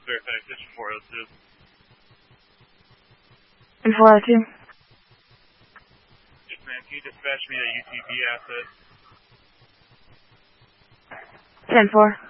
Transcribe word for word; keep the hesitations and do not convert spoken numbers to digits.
verify extension four oh two. And four oh two? Yes, ma'am. Can you dispatch me a U T V asset? ten four.